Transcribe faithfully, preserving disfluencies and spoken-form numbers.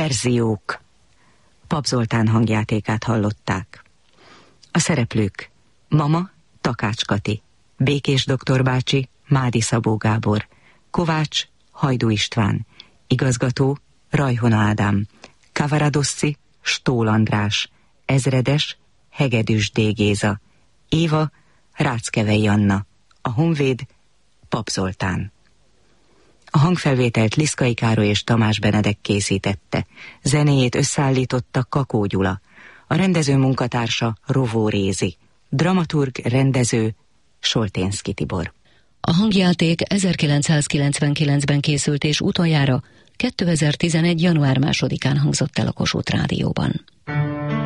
Verziók. Pap Zoltán hangjátékát hallották. A szereplők: Mama, Takács Kati, Békés doktor bácsi, Mádi Szabó Gábor, Kovács, Hajdú István, igazgató, Rajhona Ádám, Kavaradossi, Stól András, ezredes, Hegedűs D. Géza, Éva, Ráckevei Anna, a honvéd, Pap Zoltán. A hangfelvételt Liszkai Károly és Tamás Benedek készítette, zenéjét összeállította Kakó Gyula, a rendező munkatársa Rovó Rézi, dramaturg, rendező Solténszky Tibor. A hangjáték ezerkilencszázkilencvenkilencben készült és utoljára kétezer-tizenegy. január másodikán hangzott el a Kossuth Rádióban.